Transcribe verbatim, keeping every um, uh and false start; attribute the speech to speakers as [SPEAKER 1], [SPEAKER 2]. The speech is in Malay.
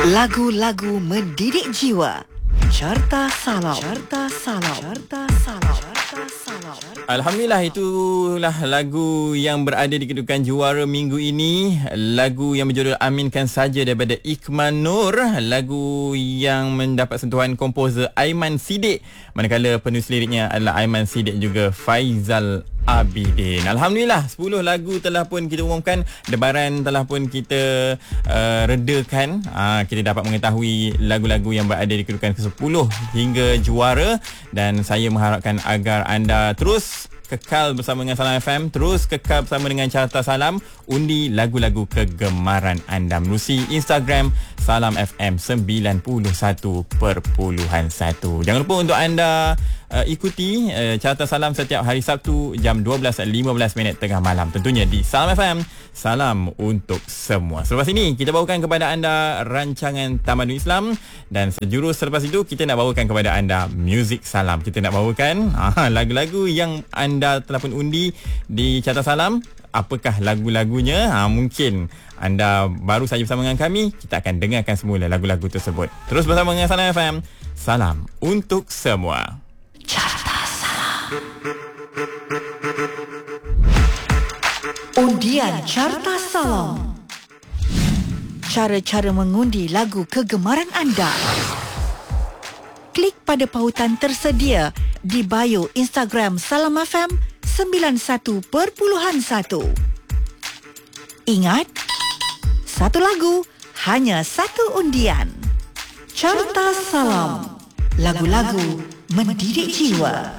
[SPEAKER 1] Lagu-lagu mendidik jiwa. Carta Salam. Carta Salam. Carta Salam. Carta Salam.
[SPEAKER 2] Alhamdulillah, itulah lagu yang berada di kedudukan juara minggu ini. Lagu yang berjudul Aminkan Saja daripada Ikhman Nur. Lagu yang mendapat sentuhan komposer Aiman Siddiq, manakala penulis liriknya adalah Aiman Siddiq juga Faizal Abidin. Alhamdulillah, sepuluh lagu telah pun kita umumkan. Debaran telah pun kita uh, redakan. uh, Kita dapat mengetahui lagu-lagu yang berada di kedudukan ke sepuluh hingga juara. Dan saya mengharapkan agar anda terus kekal bersama dengan Salam F M, terus kekal bersama dengan Carta Salam, undi lagu-lagu kegemaran anda melalui Instagram Salam F M sembilan puluh satu perpuluhan satu. Jangan lupa untuk anda uh, ikuti uh, Carta Salam setiap hari Sabtu jam dua belas lima belas minit tengah malam, tentunya di Salam F M. Salam untuk semua. Selepas ini kita bawakan kepada anda rancangan Tamadun Islam, dan sejurus selepas itu kita nak bawakan kepada anda Muzik Salam. Kita nak bawakan ah, lagu-lagu yang anda telah pun undi di Carta Salam. Apakah lagu-lagunya? Ha, mungkin anda baru saja bersama dengan kami. Kita akan dengarkan semula lagu-lagu tersebut. Terus bersama dengan Salam F M. Salam untuk semua.
[SPEAKER 1] Carta Salam. Undian Carta Salam. Cara-cara mengundi lagu kegemaran anda. Klik pada pautan tersedia di bio Instagram Salam F M sembilan puluh satu perpuluhan satu. Ingat, satu lagu, hanya satu undian. Carta Salam. Lagu-lagu mendidik jiwa.